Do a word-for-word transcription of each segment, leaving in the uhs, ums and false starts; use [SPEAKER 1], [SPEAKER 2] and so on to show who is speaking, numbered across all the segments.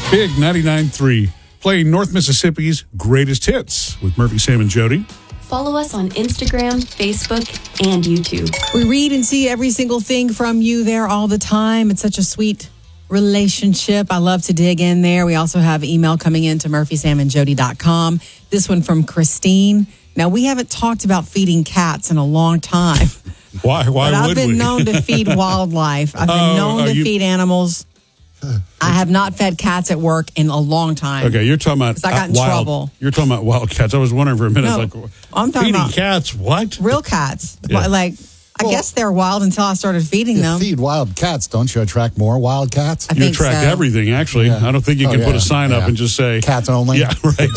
[SPEAKER 1] Big ninety-nine point three, playing North Mississippi's greatest hits with Murphy, Sam, and Jody.
[SPEAKER 2] Follow us on Instagram, Facebook, and YouTube.
[SPEAKER 3] We read and see every single thing from you there all the time. It's such a sweet relationship. I love to dig in there. We also have email coming in to murphy sam and jody dot com. This one from Christine. Now, we haven't talked about feeding cats in a long time.
[SPEAKER 1] Why? Why
[SPEAKER 3] but
[SPEAKER 1] would
[SPEAKER 3] I've been
[SPEAKER 1] we?
[SPEAKER 3] known to feed wildlife. I've been
[SPEAKER 1] Oh,
[SPEAKER 3] known
[SPEAKER 1] are
[SPEAKER 3] to
[SPEAKER 1] you-
[SPEAKER 3] feed animals. I have not fed cats at work in a long time.
[SPEAKER 1] Okay, you're talking about
[SPEAKER 3] 'Cause I got in
[SPEAKER 1] wild,
[SPEAKER 3] trouble.
[SPEAKER 1] You're talking about wild cats. I was wondering for a minute,
[SPEAKER 3] No,
[SPEAKER 1] like,
[SPEAKER 3] I'm talking
[SPEAKER 1] feeding
[SPEAKER 3] about
[SPEAKER 1] cats, what?
[SPEAKER 3] real cats.
[SPEAKER 1] Yeah.
[SPEAKER 3] Like, I
[SPEAKER 4] Well,
[SPEAKER 3] guess they're wild until I started feeding
[SPEAKER 4] You
[SPEAKER 3] them.
[SPEAKER 4] feed wild cats, don't you attract more wild cats?
[SPEAKER 3] I
[SPEAKER 1] You
[SPEAKER 3] think
[SPEAKER 1] attract
[SPEAKER 3] so.
[SPEAKER 1] everything, actually.
[SPEAKER 4] Yeah.
[SPEAKER 1] I don't think you
[SPEAKER 4] Oh,
[SPEAKER 1] can put
[SPEAKER 4] yeah,
[SPEAKER 1] a sign up
[SPEAKER 4] yeah.
[SPEAKER 1] and just say...
[SPEAKER 4] Cats only?
[SPEAKER 1] Yeah, right.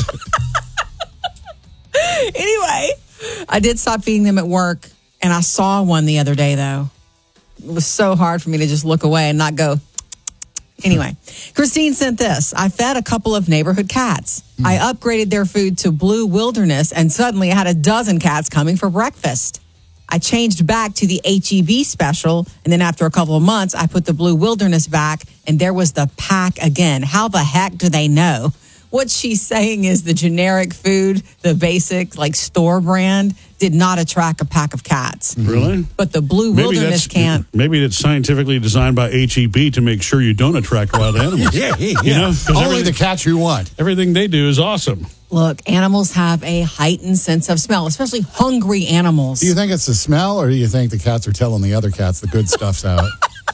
[SPEAKER 3] Anyway, I did stop feeding them at work, and I saw one the other day, though. It was so hard for me to just look away and not go. Anyway, Christine sent this. I fed a couple of neighborhood cats. Mm. I upgraded their food to Blue Wilderness, and suddenly I had a dozen cats coming for breakfast. I changed back to the H E B special, and then after a couple of months, I put the Blue Wilderness back, and there was the pack again. How the heck do they know? What she's saying is the generic food, the basic, like, store brand, did not attract a pack of cats.
[SPEAKER 1] Really?
[SPEAKER 3] But the Blue
[SPEAKER 1] Maybe
[SPEAKER 3] Wilderness
[SPEAKER 1] that's,
[SPEAKER 3] can't.
[SPEAKER 1] maybe it's scientifically designed by H E B to make sure you don't attract wild animals.
[SPEAKER 4] Yeah, yeah,
[SPEAKER 1] You know, 'cause
[SPEAKER 4] Only
[SPEAKER 1] everything-
[SPEAKER 4] the cats you want.
[SPEAKER 1] Everything they do is awesome.
[SPEAKER 3] Look, animals have a heightened sense of smell, especially hungry animals.
[SPEAKER 4] Do you think it's the smell, or do you think the cats are telling the other cats the good stuff's out?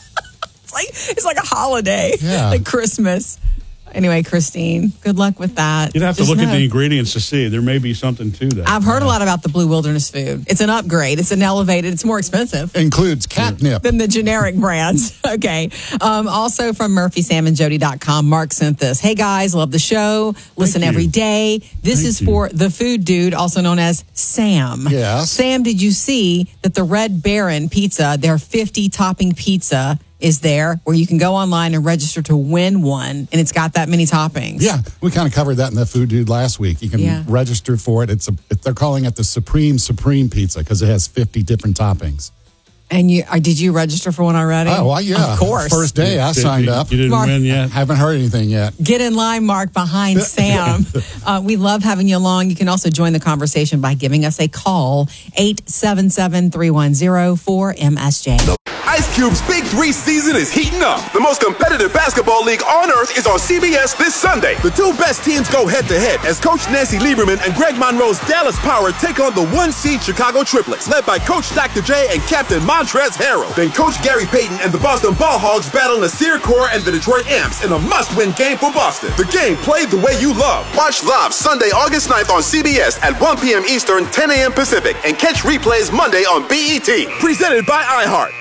[SPEAKER 3] It's like it's like a holiday,
[SPEAKER 4] Yeah.
[SPEAKER 3] like Christmas. Anyway, Christine, good luck with that.
[SPEAKER 1] You'd have to
[SPEAKER 3] Just
[SPEAKER 1] look at
[SPEAKER 3] know.
[SPEAKER 1] the ingredients to see. There may be something to that.
[SPEAKER 3] I've heard a lot about the Blue Wilderness food. It's an upgrade. It's an elevated. It's more expensive
[SPEAKER 4] Includes catnip.
[SPEAKER 3] than the generic brands. Okay. Um, also from murphy sam and jody dot com, Mark sent this. Hey, guys, love the show. Listen
[SPEAKER 1] you.
[SPEAKER 3] every day. This
[SPEAKER 1] Thank
[SPEAKER 3] is
[SPEAKER 1] you.
[SPEAKER 3] for the food dude, also known as Sam.
[SPEAKER 4] Yes.
[SPEAKER 3] Sam, did you see that the Red Baron pizza, their fifty topping pizza, is there where you can go online and register to win one, and it's got that many toppings?
[SPEAKER 4] Yeah, we kind of covered that in the Food Dude last week. You can
[SPEAKER 3] Yeah.
[SPEAKER 4] register for it. It's a, it, they're calling it the Supreme Supreme Pizza because it has fifty different toppings.
[SPEAKER 3] And you, uh, did you register for one already?
[SPEAKER 4] Oh, well, yeah.
[SPEAKER 3] Of course.
[SPEAKER 4] First day I
[SPEAKER 1] Did-
[SPEAKER 4] signed
[SPEAKER 1] you,
[SPEAKER 4] up.
[SPEAKER 1] You didn't
[SPEAKER 3] Mark-
[SPEAKER 1] win yet?
[SPEAKER 4] Haven't heard anything yet.
[SPEAKER 3] Get in line, Mark, behind Sam. Uh, we love having you along. You can also join the conversation by giving us a call, eight seven seven, three one zero, four M S J.
[SPEAKER 5] Ice Cube's Big Three season is heating up. The most competitive basketball league on earth is on C B S this Sunday. The two best teams go head-to-head as Coach Nancy Lieberman and Greg Monroe's Dallas Power take on the one-seed Chicago Triplets, led by Coach Doctor J and Captain Montrezl Harrell. Then Coach Gary Payton and the Boston Ball Hogs battle Nasir Kaur and the Detroit Amps in a must-win game for Boston. The game played the way you love. Watch live Sunday, August ninth on C B S at one p.m. Eastern, ten a.m. Pacific, and catch replays Monday on B E T. Presented by iHeart.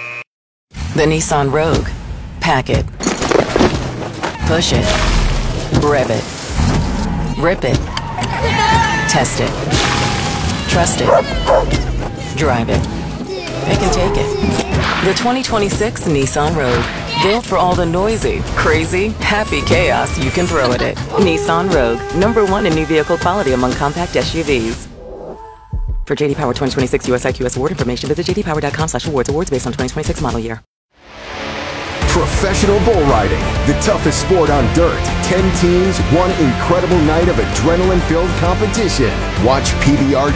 [SPEAKER 6] The Nissan Rogue. Pack it. Push it. Rev it. Rip it. Test it. Trust it. Drive it. It can take it. The twenty twenty-six Nissan Rogue. Built for all the noisy, crazy, happy chaos you can throw at it. Nissan Rogue. Number one in new vehicle quality among compact S U Vs. For J D Power twenty twenty-six U S I Q S award information, visit j d power dot com slash awards. Awards based on twenty twenty-six model year.
[SPEAKER 7] Professional bull riding, the toughest sport on dirt. Ten teams, one incredible night of adrenaline-filled competition. Watch P B R